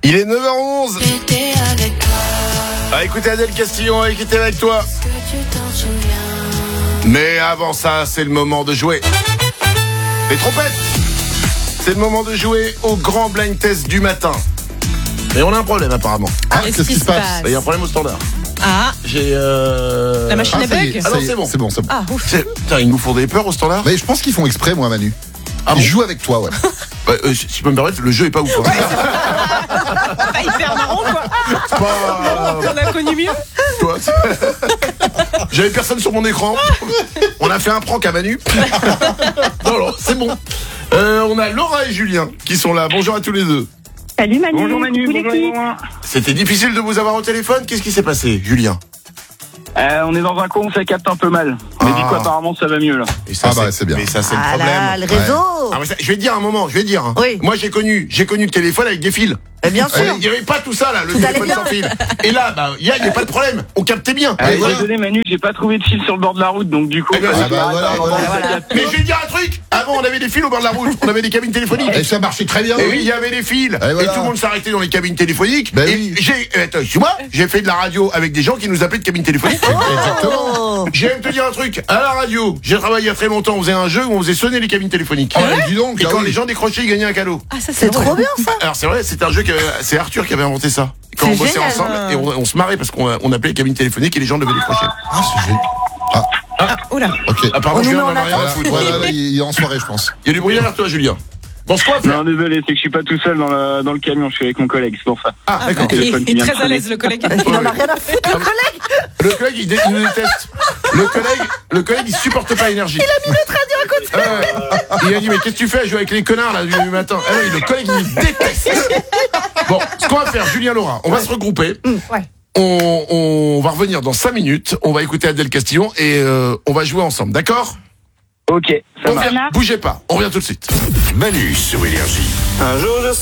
Il est 9h11. Ah, écoutez Adèle Castillon, qui était avec toi. Mais avant ça, c'est le moment de jouer. Les trompettes. C'est le moment de jouer au grand blind test du matin. Mais on a un problème apparemment. Qu'est-ce qui se passe? Il y a un problème au standard. Ah, J'ai la machine à bug. Ah non, c'est bon. C'est bon. Ah, ouf. Putain, ils nous font des peurs au standard. Mais je pense qu'ils font exprès, moi, Manu. Ah Ils bon jouent avec toi, ouais. Si je peux me permettre, le jeu est pas ouf. Hein. Pas hyper marrant, quoi. Pas... On a connu mieux. Toi, j'avais personne sur mon écran. On a fait un prank à Manu. Non, c'est bon. On a Laura et Julien qui sont là. Bonjour à tous les deux. Salut Manu. Bonjour Manu, Coucou bonjour l'équipe. Laurent. C'était difficile de vous avoir au téléphone. Qu'est-ce qui s'est passé, Julien? On est dans un coin où ça capte un peu mal. Mais du coup apparemment ça va mieux là. Et ça, c'est bien. Mais ça, c'est le Ah problème. là, le réseau. Ah, mais ça, je vais te dire un moment, hein. Oui. Moi, j'ai connu le téléphone avec des fils. Et bien sûr. Il n'y avait pas tout ça, là, le Tout allait téléphone sans fil. Et là, il n'y a pas de problème. On captait bien. voilà. Désolé Manu, j'ai pas trouvé de fil sur le bord de la route donc du coup. Eh ben, voilà. Mais je vais te dire un truc. Avant, on avait des fils au bord de la route. On avait des cabines téléphoniques. Et ça marchait très bien. Et oui, il y avait des fils. voilà. Et tout le monde s'arrêtait dans les cabines téléphoniques. Ben et oui. j'ai fait de la radio avec des gens qui nous appelaient de cabines téléphoniques. Exactement. Je vais même te dire un truc. À la radio, j'ai travaillé il y a très longtemps. On faisait un jeu où on faisait sonner les cabines téléphoniques. Dis donc, Et ah quand oui. les gens décrochaient, ils gagnaient un cadeau. Ah, ça, C'est trop bien ça. Alors c'est vrai, c'est un jeu que c'est Arthur qui avait inventé ça. Quand C'est on bossait génial. ensemble et on se marrait parce qu'on appelait les cabines téléphoniques et les gens devaient décrocher. Ah, c'est génial. Ah, oula. Ok. Apparemment, On nous Julien met n'en a en rien à Voilà, foutre. voilà, il est en soirée, je pense. Il y a du bruit derrière toi, Julien. Bon, ce qu'on va faire. Non désolé, c'est que je suis pas tout seul dans le camion, je suis avec mon collègue, c'est pour ça. Ah, d'accord. Il téléphone qui est vient de très à sonner. l'aise, le collègue. Il en a rien à foutre, le collègue. Le collègue, il nous déteste. Le collègue, il supporte pas l'énergie. Il a mis notre radio à côté. Il a dit, mais qu'est-ce que tu fais à jouer avec les connards, là, du matin? Ah oui, le collègue, il déteste. Bon, ce qu'on va faire, Julien, Laura, on va se regrouper. Ouais. On va revenir dans 5 minutes. On va écouter Adèle Castillon et on va jouer ensemble, d'accord? Ok, ça On marche. revient, bougez pas, on revient tout de suite. Manu sur Énergie. Un jour je